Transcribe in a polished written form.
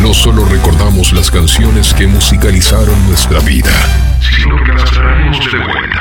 No solo recordamos las canciones que musicalizaron nuestra vida, sino que las traemos de vuelta.